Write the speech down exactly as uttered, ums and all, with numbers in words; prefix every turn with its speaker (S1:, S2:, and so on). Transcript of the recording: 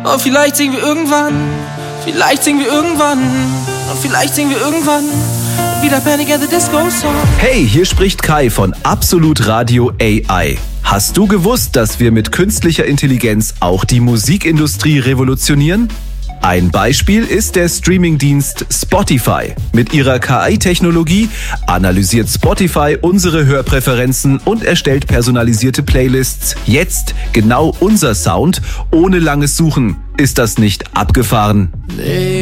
S1: Oh, vielleicht singen wir irgendwann, vielleicht singen wir irgendwann, und vielleicht singen wir irgendwann wieder Panic at the Disco Song.
S2: Hey, hier spricht Kai von Absolut Radio A I. Hast du gewusst, dass wir mit künstlicher Intelligenz auch die Musikindustrie revolutionieren? Ein Beispiel ist der Streamingdienst Spotify. Mit ihrer K I-Technologie analysiert Spotify unsere Hörpräferenzen und erstellt personalisierte Playlists. Jetzt genau unser Sound, ohne langes Suchen. Ist das nicht abgefahren?
S1: Nee.